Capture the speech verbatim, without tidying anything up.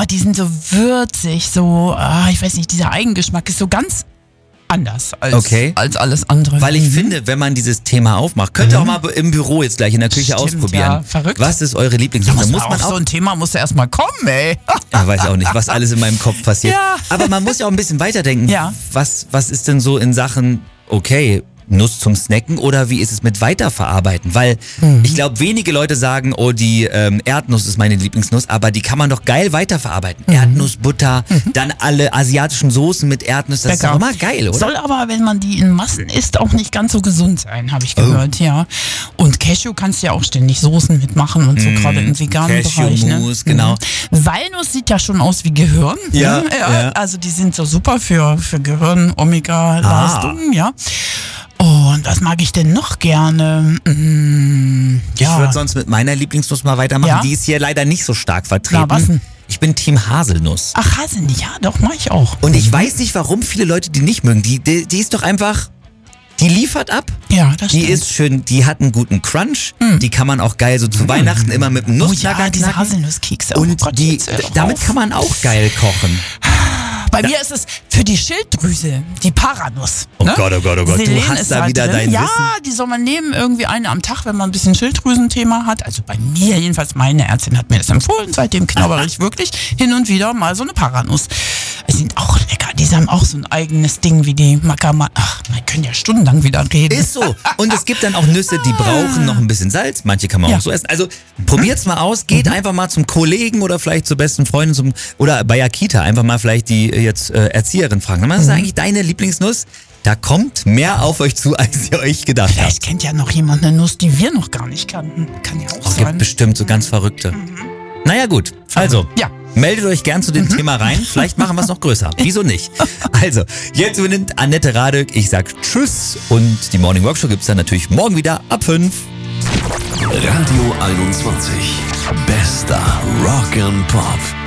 die sind so würzig, so, ah, ich weiß nicht, dieser Eigengeschmack ist so ganz anders als, okay. als alles andere. Weil ich mhm. finde, wenn man dieses Thema aufmacht, könnt ihr mhm. auch mal im Büro jetzt gleich in der Küche Stimmt, ausprobieren. Ja, verrückt. Was ist eure Lieblingssoße? Da muss, muss man man auch auch so ein Thema muss ja erstmal kommen, ey. Ja, weiß auch nicht, was alles in meinem Kopf passiert. Ja. Aber man muss ja auch ein bisschen weiterdenken. Ja. Was, was ist denn so in Sachen, okay, Nuss zum Snacken oder wie ist es mit Weiterverarbeiten? Weil mhm. ich glaube, wenige Leute sagen, oh, die ähm, Erdnuss ist meine Lieblingsnuss, aber die kann man doch geil weiterverarbeiten. Mhm. Erdnuss, Butter, mhm. dann alle asiatischen Soßen mit Erdnuss, das Lecker. Ist doch immer geil, oder? Soll aber, wenn man die in Massen isst, auch nicht ganz so gesund sein, habe ich gehört, oh. ja. Und Cashew kannst du ja auch ständig Soßen mitmachen und so, mhm. gerade im veganen Bereich. Cashew-Mousse, ne? genau. Mhm. Walnuss sieht ja schon aus wie Gehirn. Ja, ne? ja. ja. Also die sind so super für, für Gehirn, Omega-Leistungen, ah. ja. Und was mag ich denn noch gerne? Mmh, ja. Ich würde sonst mit meiner Lieblingsnuss mal weitermachen. Ja? Die ist hier leider nicht so stark vertreten. Na, was denn? Ich bin Team Haselnuss. Ach, Haselnuss, ja, doch, mach ich auch. Und ich weiß nicht, warum viele Leute die nicht mögen. Die, die, die ist doch einfach, die liefert ab. Ja, das Die stimmt. ist schön, die hat einen guten Crunch. Mm. Die kann man auch geil so zu mm. Weihnachten immer mit einem Nussknacker oh ja, diese Haselnusskekse. Oh Und Gott, die, damit kann man auch geil kochen. Bei mir ist es für die Schilddrüse, die Paranuss. Oh ne? Gott, oh Gott, oh Gott, Selen du hast da halt wieder drin. dein ja, Wissen. Ja, die soll man nehmen, irgendwie eine am Tag, wenn man ein bisschen Schilddrüsenthema hat. Also bei mir jedenfalls, meine Ärztin hat mir das empfohlen, seitdem knabbere ich wirklich hin und wieder mal so eine Paranuss. Die sind auch lecker, die haben auch so ein eigenes Ding wie die Macama. Ach, wir können ja stundenlang wieder reden. Ist so. Und es gibt dann auch Nüsse, die brauchen noch ein bisschen Salz. Manche kann man ja. auch so essen. Also probiert's mal aus. Geht mhm. einfach mal zum Kollegen oder vielleicht zur besten Freundin zum, oder bei Akita einfach mal vielleicht die jetzt äh, Erzieherin fragen. Was ist eigentlich deine Lieblingsnuss? Da kommt mehr auf euch zu, als ihr euch gedacht habt. Vielleicht kennt ja noch jemand eine Nuss, die wir noch gar nicht kannten. Kann ja auch oh, sein. Gibt bestimmt so ganz verrückte. Mhm. Naja gut, also ja. meldet euch gern zu dem mhm. Thema rein. Vielleicht machen wir es noch größer. Wieso nicht? Also, jetzt übernimmt Annette Radek. Ich sag Tschüss und die Morning Workshop gibt's dann natürlich morgen wieder ab fünf. Radio einundzwanzig. Bester Rock and Pop.